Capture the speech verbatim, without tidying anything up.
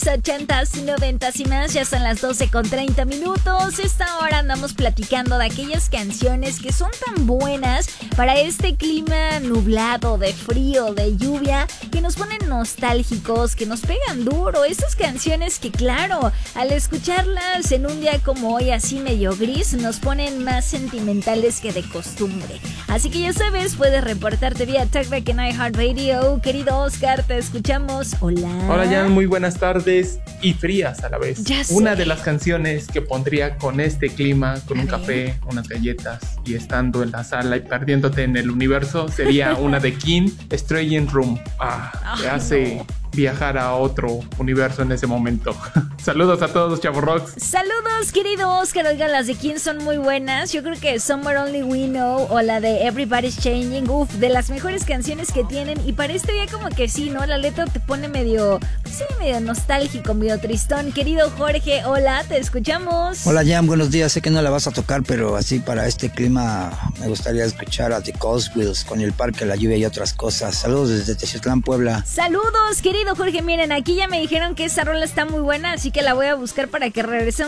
Rocks, ochentas, noventas y más. Ya son las doce con treinta minutos. Esta hora andamos platicando de aquellas canciones que son tan buenas para este clima nublado, de frío, de lluvia, que nos ponen nostálgicos, que nos pegan duro. Esas canciones que, claro, al escucharlas en un día como hoy, así medio gris, nos ponen más sentimentales que de costumbre. Así que ya sabes, puedes reportarte vía Talkback en iHeartRadio. Querido Oscar, te escuchamos. Hola. Hola, Jan, muy buenas tardes y frías a la vez. Ya sé. Una de las canciones que pondría con este clima, con a un ver. café, unas galletas y estando en la sala y perdiéndote en el universo, sería una de King, Strange Room. Ah, te Ay, hace no. viajar a otro universo en ese momento. Saludos a todos, Chavo Rocks. Saludos, querido Oscar. Oigan, las de King son muy buenas. Yo creo que Somewhere Only We Know o la de Everybody's Changing, uf, de las mejores canciones que tienen. Y para este día como que sí, ¿no? La letra te pone medio, pues sí, medio nostálgico, medio tristón. Querido Jorge, hola, te escuchamos. Hola Jan, buenos días. Sé que no la vas a tocar, pero así para este clima me gustaría escuchar a The Coswills con El Parque, la Lluvia y otras cosas. Saludos desde Teciutlán, Puebla. Saludos, querido Jorge. Miren, aquí ya me dijeron que esa rola está muy buena, así que la voy a buscar para que regresemos